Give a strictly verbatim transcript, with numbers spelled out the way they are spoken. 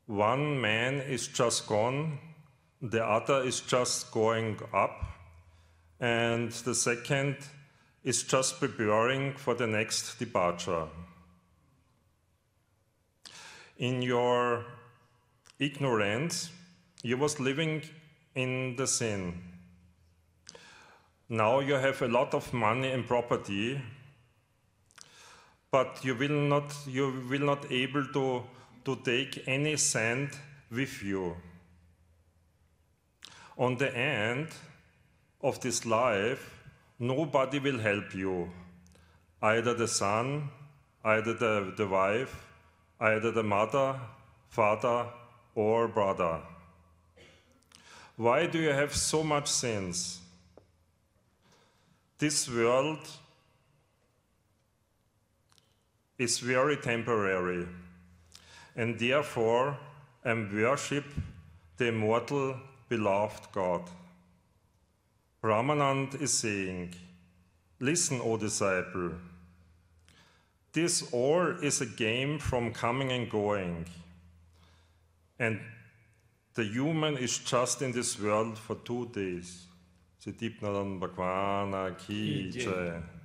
One man is just gone, the other is just going up, and the second is just preparing for the next departure. In your ignorance, you was living in the sin. Now you have a lot of money and property, but you will not, you will not able to, to take any sand with you. On the end of this life, nobody will help you. Either the son, either the, the wife, either the mother, father, or brother. Why do you have so much sins? This world is very temporary, and therefore I worship the immortal, beloved God. Ramanand is saying, listen, O disciple, this all is a game from coming and going, and the human is just in this world for two days. Sitipnadan Bhagwana Ki Jai.